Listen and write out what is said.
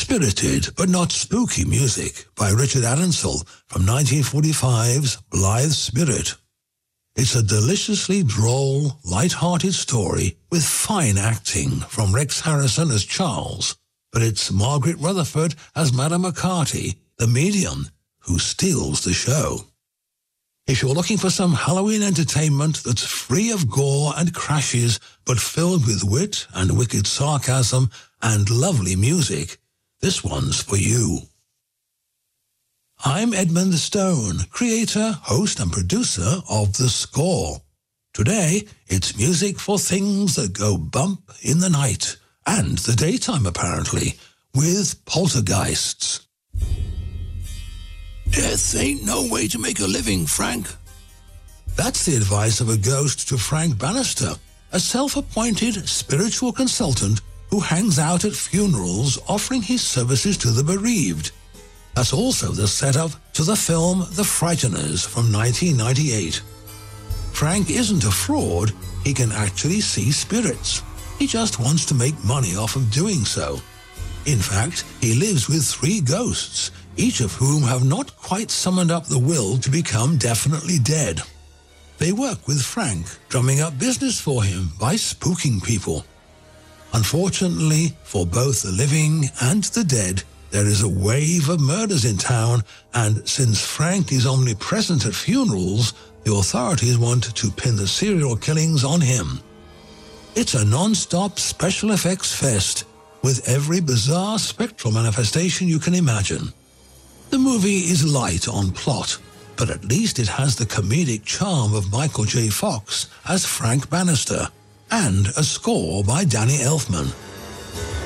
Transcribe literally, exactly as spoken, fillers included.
Spirited but not spooky music by Richard Addinsell from nineteen forty-five's Blithe Spirit. It's a deliciously droll, light-hearted story with fine acting from Rex Harrison as Charles, but it's Margaret Rutherford as Madame McCarty, the medium, who steals the show. If you're looking for some Halloween entertainment that's free of gore and crashes, but filled with wit and wicked sarcasm and lovely music, this one's for you. I'm Edmund Stone, creator, host and producer of The Score. Today, it's music for things that go bump in the night, and the daytime apparently, with poltergeists. Death ain't no way to make a living, Frank. That's the advice of a ghost to Frank Bannister, a self-appointed spiritual consultant who hangs out at funerals offering his services to the bereaved. That's also the setup to the film The Frighteners from nineteen ninety-eight. Frank isn't a fraud, he can actually see spirits. He just wants to make money off of doing so. In fact, he lives with three ghosts, each of whom have not quite summoned up the will to become definitely dead. They work with Frank, drumming up business for him by spooking people. Unfortunately, for both the living and the dead, there is a wave of murders in town, and since Frank is omnipresent at funerals, the authorities want to pin the serial killings on him. It's a non-stop special effects fest, with every bizarre spectral manifestation you can imagine. The movie is light on plot, but at least it has the comedic charm of Michael J. Fox as Frank Bannister, and a score by Danny Elfman.